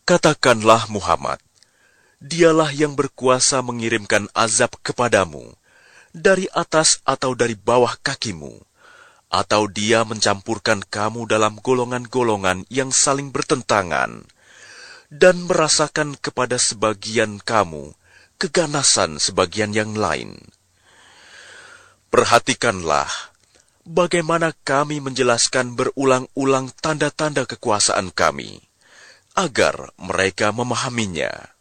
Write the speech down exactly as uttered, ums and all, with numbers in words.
Katakanlah Muhammad, dialah yang berkuasa mengirimkan azab kepadamu, dari atas atau dari bawah kakimu, atau dia mencampurkan kamu dalam golongan-golongan yang saling bertentangan, dan merasakan kepada sebagian kamu keganasan sebagian yang lain. Perhatikanlah bagaimana kami menjelaskan berulang-ulang tanda-tanda kekuasaan kami, agar mereka memahaminya.